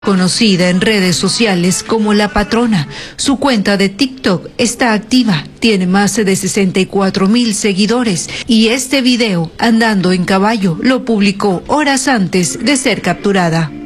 Conocida en redes sociales como La Patrona, su cuenta de TikTok está activa, tiene más de 64,000 seguidores y este video, andando en caballo, lo publicó horas antes de ser capturada.